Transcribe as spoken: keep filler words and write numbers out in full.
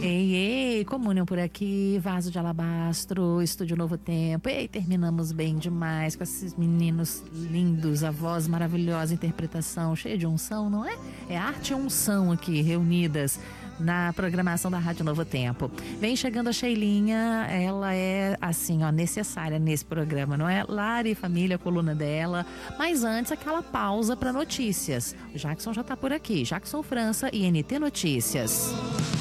Ei, ei, Comunhão por aqui, Vaso de Alabastro, Estúdio Novo Tempo. Ei, terminamos bem demais com esses meninos lindos, a voz maravilhosa, interpretação cheia de unção, não é? É arte e unção aqui, reunidas na programação da Rádio Novo Tempo. Vem chegando a Sheilinha, ela é assim, ó, necessária nesse programa, não é? Lara e Família, a coluna dela. Mas antes, aquela pausa para notícias. O Jackson já tá por aqui. Jackson França e N T Notícias.